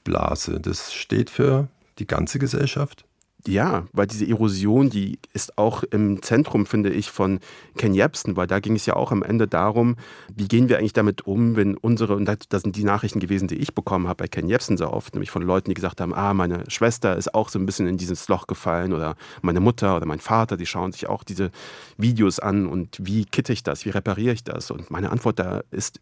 Blase. Das steht für die ganze Gesellschaft? Ja, weil diese Erosion, die ist auch im Zentrum, finde ich, von Ken Jebsen, weil da ging es ja auch am Ende darum, wie gehen wir eigentlich damit um, wenn unsere, und das sind die Nachrichten gewesen, die ich bekommen habe bei Ken Jebsen so oft, nämlich von Leuten, die gesagt haben, meine Schwester ist auch so ein bisschen in dieses Loch gefallen oder meine Mutter oder mein Vater, die schauen sich auch diese Videos an und wie kitte ich das, wie repariere ich das? Und meine Antwort da ist,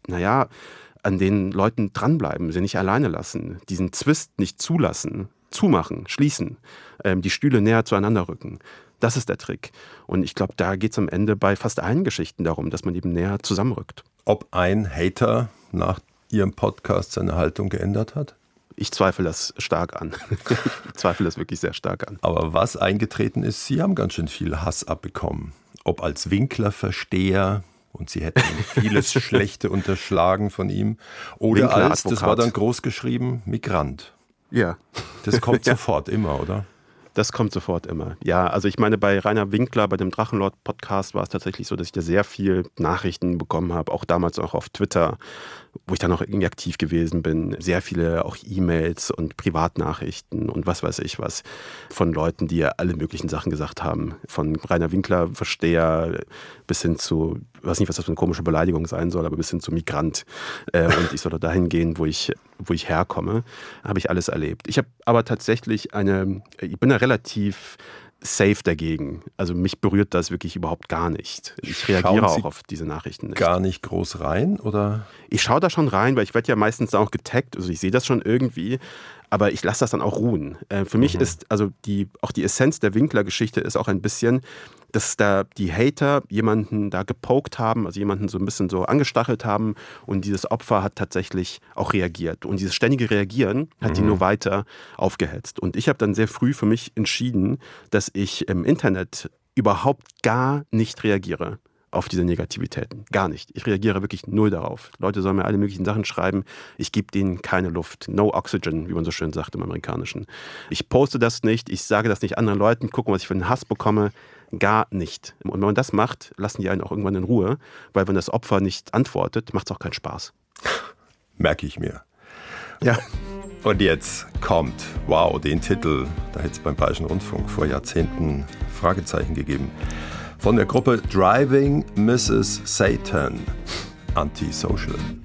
an den Leuten dranbleiben, sie nicht alleine lassen, diesen Zwist nicht zulassen, zumachen, schließen, die Stühle näher zueinander rücken. Das ist der Trick. Und ich glaube, da geht es am Ende bei fast allen Geschichten darum, dass man eben näher zusammenrückt. Ob ein Hater nach Ihrem Podcast seine Haltung geändert hat? Ich zweifle das stark an. Ich zweifle das wirklich sehr stark an. Aber was eingetreten ist, Sie haben ganz schön viel Hass abbekommen. Ob als Winkler-Versteher, und Sie hätten vieles Schlechte unterschlagen von ihm, oder als, das war dann groß geschrieben, Migrant. Ja. Das kommt sofort immer, oder? Das kommt sofort immer. Ja, also ich meine, bei Rainer Winkler, bei dem Drachenlord-Podcast war es tatsächlich so, dass ich da sehr viel Nachrichten bekommen habe, auch damals auch auf Twitter, wo ich dann auch irgendwie aktiv gewesen bin. Sehr viele auch E-Mails und Privatnachrichten und was weiß ich was von Leuten, die ja alle möglichen Sachen gesagt haben. Von Rainer Winkler, Versteher, bis hin zu, ich weiß nicht, was das für eine komische Beleidigung sein soll, aber bis hin zu Migrant. Und ich soll dahin gehen, wo ich herkomme, habe ich alles erlebt. Ich habe aber tatsächlich ich bin da relativ safe dagegen. Also mich berührt das wirklich überhaupt gar nicht. Ich reagiere auch auf diese Nachrichten nicht. Gar nicht groß rein, oder? Ich schaue da schon rein, weil ich werde ja meistens auch getaggt. Also ich sehe das schon irgendwie, aber ich lasse das dann auch ruhen. Für mich ist also auch die Essenz der Winkler-Geschichte ist auch ein bisschen, dass da die Hater jemanden da gepokt haben, also jemanden so ein bisschen so angestachelt haben und dieses Opfer hat tatsächlich auch reagiert. Und dieses ständige Reagieren hat die nur weiter aufgehetzt. Und ich habe dann sehr früh für mich entschieden, dass ich im Internet überhaupt gar nicht reagiere auf diese Negativitäten. Gar nicht. Ich reagiere wirklich null darauf. Leute sollen mir alle möglichen Sachen schreiben. Ich gebe denen keine Luft. No oxygen, wie man so schön sagt im Amerikanischen. Ich poste das nicht. Ich sage das nicht anderen Leuten. Gucken, was ich für einen Hass bekomme. Gar nicht. Und wenn man das macht, lassen die einen auch irgendwann in Ruhe. Weil wenn das Opfer nicht antwortet, macht es auch keinen Spaß. Merke ich mir. Ja. Und jetzt kommt, wow, den Titel, da hätte es beim Bayerischen Rundfunk vor Jahrzehnten Fragezeichen gegeben. Von der Gruppe Driving Mrs. Satan, Antisocial.